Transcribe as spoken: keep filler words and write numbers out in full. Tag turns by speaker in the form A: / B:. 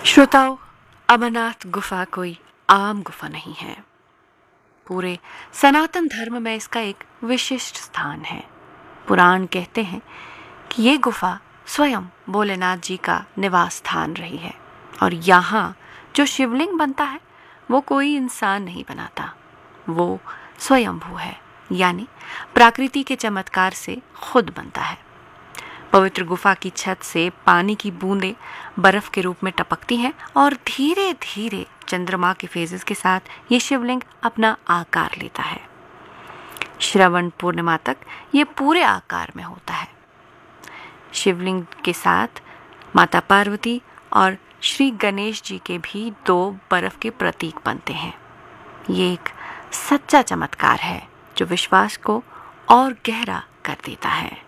A: श्रोताओं, अमरनाथ गुफा कोई आम गुफा नहीं है। पूरे सनातन धर्म में इसका एक विशिष्ट स्थान है। पुराण कहते हैं कि ये गुफा स्वयं भोलेनाथ जी का निवास स्थान रही है और यहाँ जो शिवलिंग बनता है वो कोई इंसान नहीं बनाता, वो स्वयंभू है, यानी प्रकृति के चमत्कार से खुद बनता है। पवित्र गुफा की छत से पानी की बूंदें बर्फ के रूप में टपकती हैं और धीरे धीरे चंद्रमा के फेजेस के साथ ये शिवलिंग अपना आकार लेता है। श्रवण पूर्णिमा तक ये पूरे आकार में होता है। शिवलिंग के साथ माता पार्वती और श्री गणेश जी के भी दो बर्फ के प्रतीक बनते हैं। ये एक सच्चा चमत्कार है जो विश्वास को और गहरा कर देता है।